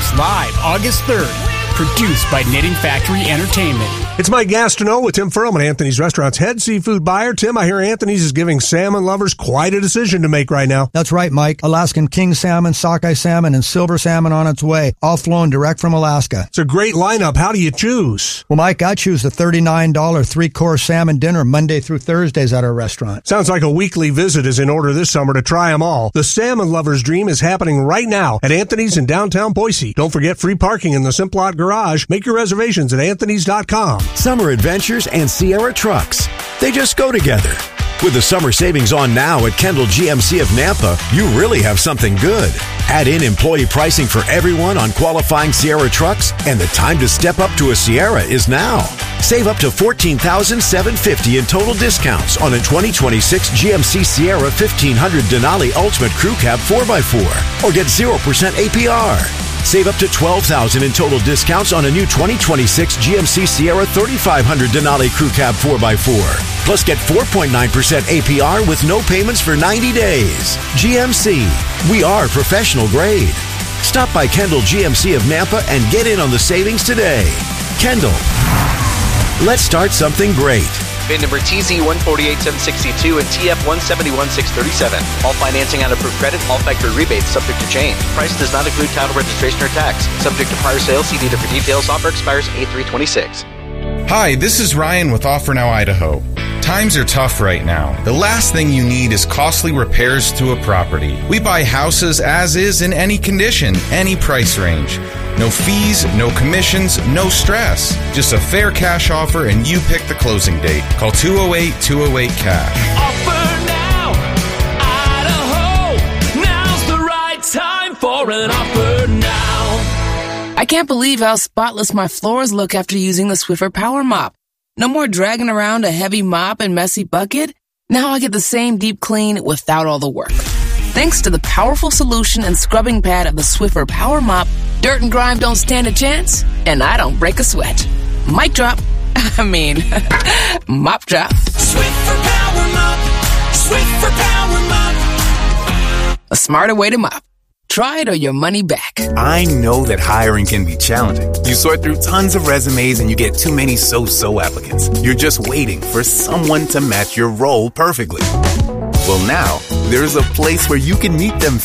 House live August 3rd. Produced by Knitting Factory Entertainment. It's Mike Gastineau with Tim Furlman, Anthony's Restaurant's head seafood buyer. Tim, I hear Anthony's is giving salmon lovers quite a decision to make right now. That's right, Mike. Alaskan king salmon, sockeye salmon, and silver salmon on its way, all flown direct from Alaska. It's a great lineup. How do you choose? Well, Mike, I choose the $39 three-course salmon dinner Monday through Thursdays at our restaurant. Sounds like a weekly visit is in order this summer to try them all. The salmon lover's dream is happening right now at Anthony's in downtown Boise. Don't forget free parking in the Simplot Garage. Make your reservations at anthonys.com. Summer adventures and Sierra trucks. They just go together. With the summer savings on now at Kendall GMC of Nampa, you really have something good. Add in employee pricing for everyone on qualifying Sierra trucks, and the time to step up to a Sierra is now. Save up to $14,750 in total discounts on a 2026 GMC Sierra 1500 Denali Ultimate Crew Cab 4x4 or get 0% APR. Save up to $12,000 in total discounts on a new 2026 GMC Sierra 3500 Denali Crew Cab 4x4. Plus get 4.9% APR with no payments for 90 days. GMC, we are professional grade. Stop by Kendall GMC of Nampa and get in on the savings today. Kendall, let's start something great. VIN number TZ148762 and TF171637. All financing on approved credit, all factory rebates subject to change. Price does not include title registration or tax. Subject to prior sales. See dealer for details. Offer expires 8/3/26. Hi, this is Ryan with Offer Now Idaho. Times are tough right now. The last thing you need is costly repairs to a property. We buy houses as is in any condition, any price range. No fees, no commissions, no stress. Just a fair cash offer and you pick the closing date. Call 208-208-CASH. Offer Now, Idaho. Now's the right time for an Offer Now. I can't believe how spotless my floors look after using the Swiffer Power Mop. No more dragging around a heavy mop and messy bucket. Now I get the same deep clean without all the work. Thanks to the powerful solution and scrubbing pad of the Swiffer Power Mop, dirt and grime don't stand a chance, and I don't break a sweat. Mic drop. Mop drop. Swiffer Power Mop. Swiffer Power Mop. A smarter way to mop. Try it or your money back. I know that hiring can be challenging. You sort through tons of resumes and you get too many so-so applicants. You're just waiting for someone to match your role perfectly. Well, now, there's a place where you can meet them